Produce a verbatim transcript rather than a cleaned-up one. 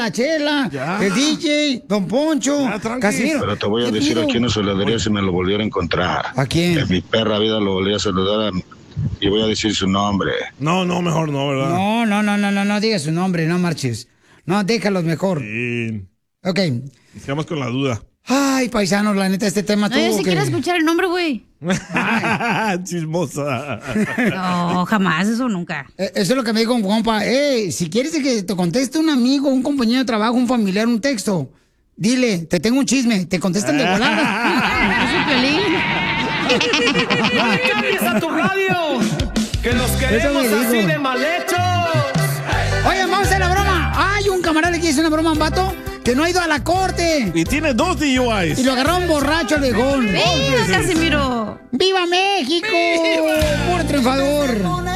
la Chela, Ya. el D J, Don Poncho, Casimiro. Pero te voy a decir a quién no saludaría si me lo volviera a encontrar. ¿A quién? En mi perra vida lo volví a saludar y voy a decir su nombre. No, no, mejor no, ¿verdad? No, no, no, no, no, no digas su nombre, no marches. No, déjalos mejor. Sí. Ok. Sigamos con la duda. Ay, paisanos, la neta, este tema No, yo tuvo sí que... quiero escuchar el nombre, güey. Chismosa. No, jamás, eso nunca. Eh, Eso es lo que me dijo un compa. Eh, si quieres que te conteste un amigo, un compañero de trabajo, un familiar, un texto, dile, te tengo un chisme, te contestan de volada. Es un Piolín. ¡No le cambies a tu radio! ¡Que nos queremos Eso me así dijo. de mal hechos! Oigan, vamos a hacer la broma. Hay un camarada que hizo una broma a un vato que no ha ido a la corte. Y tiene dos D U Is. Y lo agarraron borracho de gol. ¡Viva, Casimiro! ¡Viva México! ¡Puro triunfador!